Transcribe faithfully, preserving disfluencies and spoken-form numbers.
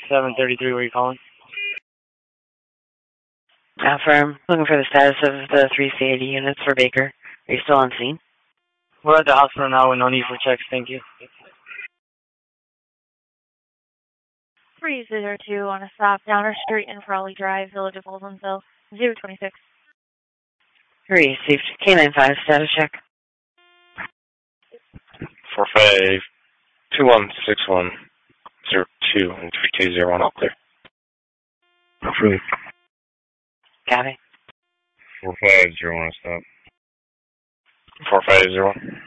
seven thirty-three, where are you calling? Affirm. Looking for the status of the three C A D units for Baker. Are you still on scene? We're at the hospital now with no need for checks, thank you. three zero two on a stop, Downer Street in Frawley Drive, Village of Holdenville, zero twenty-six. Received. K nine five, status check. four five two one six one zero two and three K zero one, all clear. Approved. Copy. four five zero one, stop. four five zero one.